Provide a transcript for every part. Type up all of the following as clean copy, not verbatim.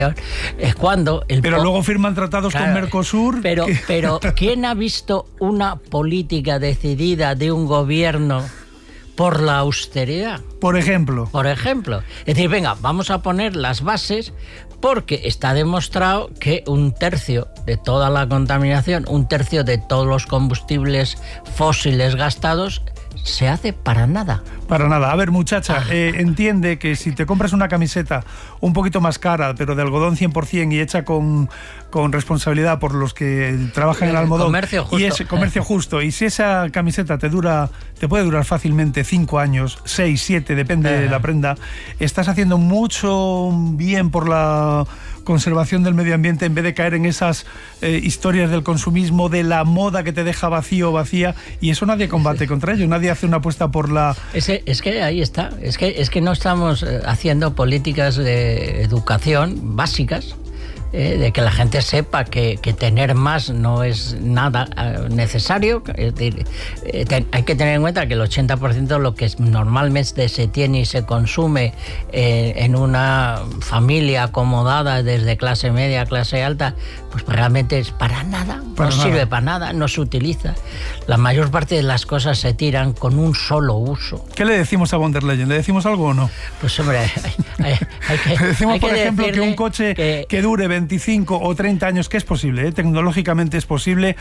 es cuando... Pero luego firman tratados con Mercosur. Pero ¿quién ha visto una política decidida de un gobierno por la austeridad? Por ejemplo. Es decir, venga, vamos a poner las bases, porque está demostrado que 1/3 de toda la contaminación, 1/3 de todos los combustibles fósiles gastados, se hace para nada. Para nada. A ver, muchacha, entiende que si te compras una camiseta un poquito más cara, pero de algodón 100% y hecha con responsabilidad por los que trabajan en el algodón, comercio justo. Y es comercio justo, y si esa camiseta te puede durar fácilmente 5 años, 6, 7, depende de la prenda, estás haciendo mucho bien por la conservación del medio ambiente, en vez de caer en esas historias del consumismo, de la moda que te deja vacío o vacía, y eso nadie combate contra ello, nadie hace una apuesta por la... Es que ahí está, es que no estamos haciendo políticas de educación básicas, de que la gente sepa que tener más no es nada necesario. Es decir, hay que tener en cuenta que el 80% de lo que normalmente se tiene y se consume en una familia acomodada desde clase media a clase alta, pues realmente es para nada, sirve para nada, no se utiliza. La mayor parte de las cosas se tiran con un solo uso. ¿Qué le decimos a von der Leyen? ¿Le decimos algo o no? Pues hombre, hay que... Le decimos, por ejemplo, que un coche que dure 25 o 30 años, que es posible, tecnológicamente es posible,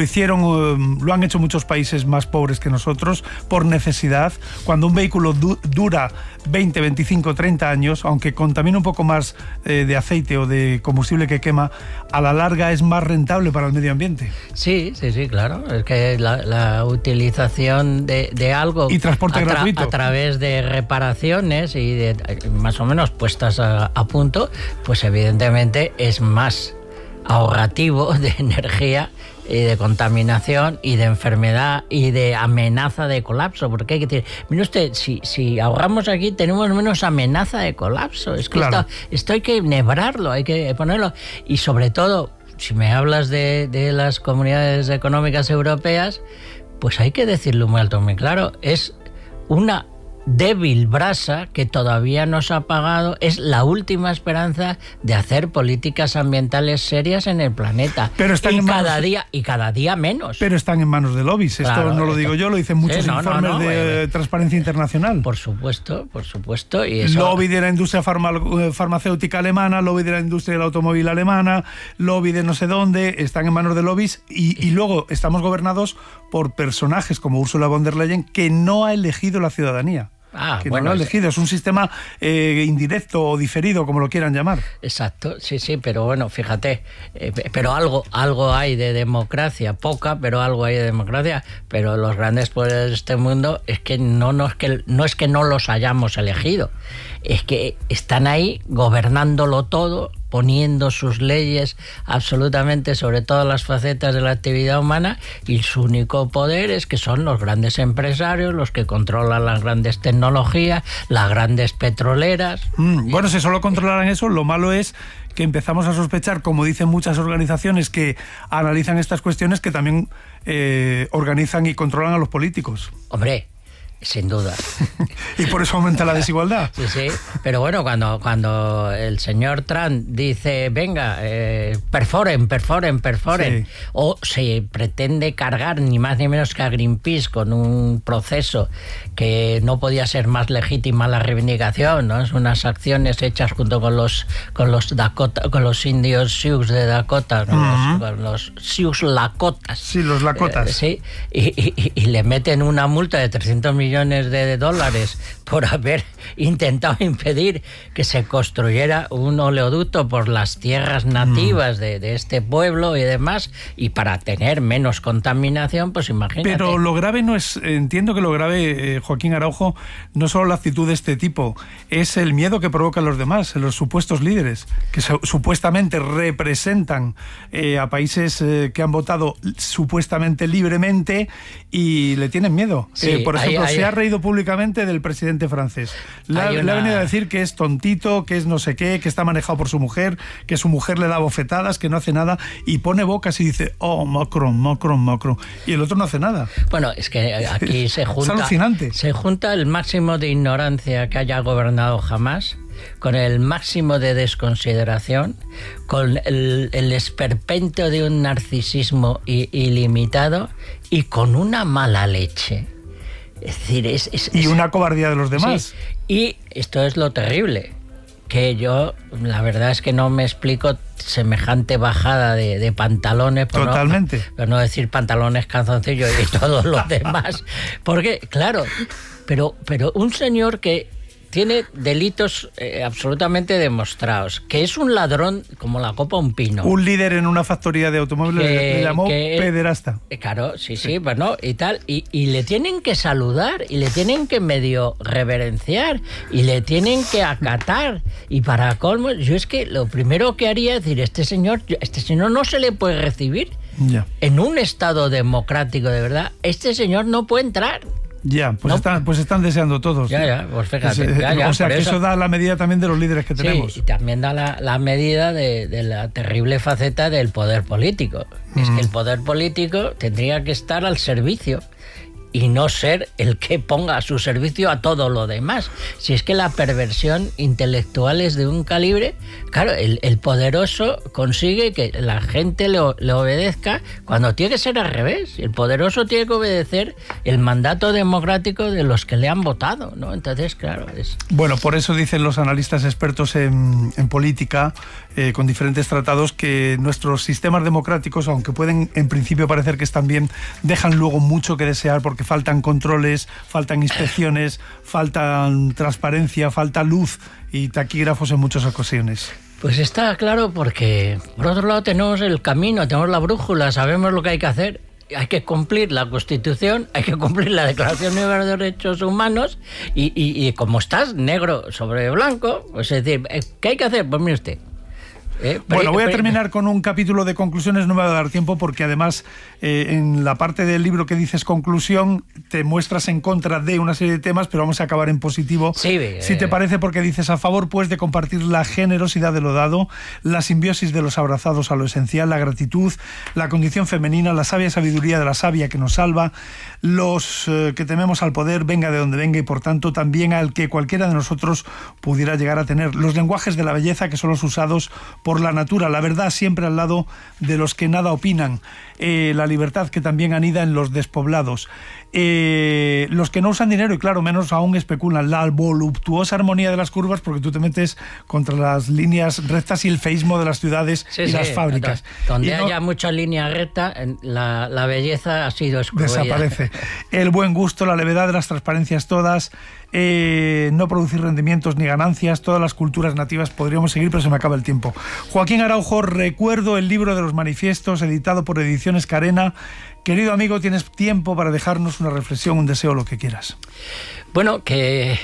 lo han hecho muchos países más pobres que nosotros, por necesidad. Cuando un vehículo dura 20, 25, 30 años, aunque contamina un poco más de aceite o de combustible que quema, a la larga es más rentable para el medio ambiente. Sí, claro. Es que la utilización de algo y transporte gratuito a través de reparaciones y de más o menos puestas a punto, pues evidentemente es más ahorrativo de energía y de contaminación y de enfermedad y de amenaza de colapso, porque hay que decir, mire usted, si ahorramos aquí tenemos menos amenaza de colapso. Es que claro, esto hay que enhebrarlo, hay que ponerlo, y sobre todo, si me hablas de las comunidades económicas europeas, pues hay que decirlo muy alto, muy claro, es una débil brasa que todavía no se ha apagado, es la última esperanza de hacer políticas ambientales serias en el planeta. Pero están cada día menos. Pero están en manos de lobbies. Claro, esto no lo digo yo, lo dicen muchos informes de Transparencia Internacional. Por supuesto. Y eso... Lobby de la industria farmacéutica alemana, lobby de la industria del automóvil alemana, lobby de no sé dónde, están en manos de lobbies, y luego estamos gobernados por personajes como Ursula von der Leyen, que no ha elegido la ciudadanía. Que no lo ha elegido, es un sistema indirecto o diferido, como lo quieran llamar. Exacto, sí, pero bueno, fíjate, pero algo hay de democracia, poca, pero algo hay de democracia, pero los grandes poderes de este mundo es que no es que no los hayamos elegido, es que están ahí gobernándolo todo, poniendo sus leyes absolutamente sobre todas las facetas de la actividad humana, y su único poder es que son los grandes empresarios, los que controlan las grandes tecnologías, las grandes petroleras. Bueno, si solo controlaran eso, lo malo es que empezamos a sospechar, como dicen muchas organizaciones que analizan estas cuestiones, que también organizan y controlan a los políticos. Hombre, sin duda. Y por eso aumenta la desigualdad. Sí, pero bueno, cuando el señor Trump dice, venga, perforen, sí, o se pretende cargar ni más ni menos que a Greenpeace con un proceso que no podía ser más legítima la reivindicación, ¿no? Es unas acciones hechas junto con los Dakota, con los indios Sioux de Dakota, ¿no? con los Sioux Lakotas. Sí, los Lakotas. Sí, y le meten una multa de $300 millones por haber intentado impedir que se construyera un oleoducto por las tierras nativas de este pueblo y demás, y para tener menos contaminación, pues imagínate. Pero lo grave no es, entiendo que lo grave, Joaquín Araujo, no solo la actitud de este tipo, es el miedo que provocan los demás, los supuestos líderes, que supuestamente representan a países que han votado supuestamente libremente y le tienen miedo. Sí, por ejemplo, se ha reído públicamente del presidente francés. Le ha venido a decir que es tontito, que es no sé qué, que está manejado por su mujer, que su mujer le da bofetadas, que no hace nada, y pone bocas y dice, oh, Macron. Y el otro no hace nada. Bueno, es que aquí se junta... Es alucinante. Se junta el máximo de ignorancia que haya gobernado jamás con el máximo de desconsideración, con el esperpento de un narcisismo ilimitado y con una mala leche. Es decir, y una cobardía de los demás. Sí. Y esto es lo terrible, que yo la verdad es que no me explico semejante bajada de pantalones, totalmente, por no decir pantalones, calzoncillos y todos los demás, porque claro, pero un señor que tiene delitos absolutamente demostrados, que es un ladrón como la copa un pino. Un líder en una factoría de automóviles le llamó pederasta. Claro, sí, bueno, y tal. Y le tienen que saludar, y le tienen que medio reverenciar, y le tienen que acatar. Y para colmo, yo es que lo primero que haría es decir, este señor no se le puede recibir. Ya. En un Estado democrático de verdad, este señor no puede entrar. Ya, pues, no, están deseando todos. Ya, pues fíjate. O sea, que eso da la medida también de los líderes que tenemos. Sí, y también da la medida de la terrible faceta del poder político. Es que el poder político tendría que estar al servicio y no ser el que ponga a su servicio a todo lo demás. Si es que la perversión intelectual es de un calibre, claro, el poderoso consigue que la gente le obedezca cuando tiene que ser al revés. El poderoso tiene que obedecer el mandato democrático de los que le han votado, ¿no? Entonces, claro, es... Bueno, por eso dicen los analistas expertos en política, con diferentes tratados, que nuestros sistemas democráticos, aunque pueden en principio parecer que están bien, dejan luego mucho que desear porque faltan controles, faltan inspecciones, faltan transparencia, falta luz y taquígrafos en muchas ocasiones. Pues está claro, porque por otro lado tenemos el camino, tenemos la brújula, sabemos lo que hay que hacer. Hay que cumplir la Constitución, hay que cumplir la Declaración Universal de Derechos Humanos y como estás negro sobre blanco, pues es decir, ¿qué hay que hacer? Pues mire usted. Bueno, voy a terminar con un capítulo de conclusiones, no me va a dar tiempo porque además en la parte del libro que dices conclusión te muestras en contra de una serie de temas, pero vamos a acabar en positivo, sí, si te parece, porque dices a favor pues de compartir la generosidad de lo dado, la simbiosis de los abrazados a lo esencial, la gratitud, la condición femenina, la sabia sabiduría de la sabia que nos salva, los que tememos al poder, venga de donde venga y por tanto también al que cualquiera de nosotros pudiera llegar a tener, los lenguajes de la belleza que son los usados por la natura, la verdad siempre al lado de los que nada opinan, la libertad que también anida en los despoblados, los que no usan dinero y claro, menos aún especulan, la voluptuosa armonía de las curvas porque tú te metes contra las líneas rectas y el feísmo de las ciudades y las fábricas. Donde haya mucha línea recta, la belleza ha sido excluida. Desaparece. El buen gusto, la levedad de las transparencias todas, no producir rendimientos ni ganancias, todas las culturas nativas, podríamos seguir, pero se me acaba el tiempo. Joaquín Araujo, recuerdo el libro de los manifiestos, editado por Ediciones Carena. Querido amigo, tienes tiempo para dejarnos una reflexión, un deseo, lo que quieras. Bueno, que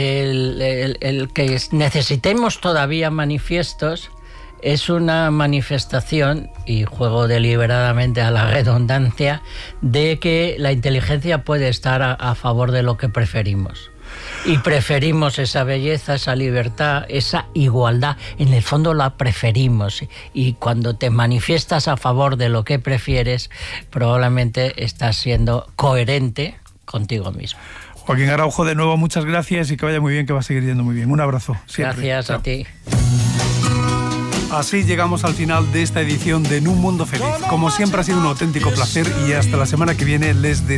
el que necesitemos todavía manifiestos es una manifestación, y juego deliberadamente a la redundancia, de que la inteligencia puede estar a favor de lo que preferimos. Y preferimos esa belleza, esa libertad, esa igualdad. En el fondo la preferimos. Y cuando te manifiestas a favor de lo que prefieres, probablemente estás siendo coherente contigo mismo. Joaquín Araujo, de nuevo, muchas gracias y que vaya muy bien, que va a seguir yendo muy bien. Un abrazo. Siempre. Gracias. Chao. A ti. Así llegamos al final de esta edición de En un Mundo Feliz. Como siempre ha sido un auténtico placer y hasta la semana que viene les deseo